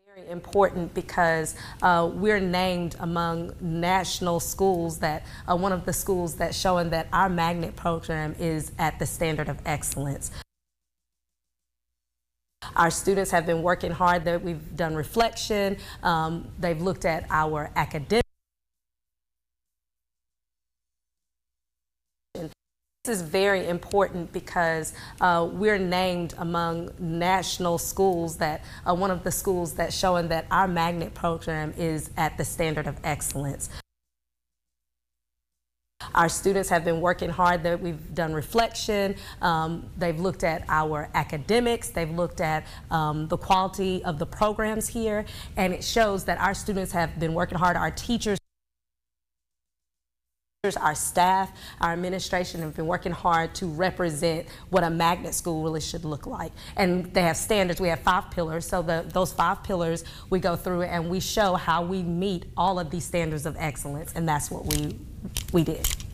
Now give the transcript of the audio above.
Very important because we're named among national schools that one of the schools that's showing that our magnet program is at the standard of excellence. Our students have been working hard. That we've done reflection. They've looked at our academic. This is very important because we're named among national schools that one of the schools that's showing that our magnet program is at the standard of excellence. Our students have been working hard. That we've done reflection. They've looked at our academics. They've looked at the quality of the programs here, and it shows that our students have been working hard. Our teachers, our staff, our administration have been working hard to represent what a magnet school really should look like. And they have standards. We have 5 pillars. So those 5 pillars we go through and we show how we meet all of these standards of excellence, and that's what we did.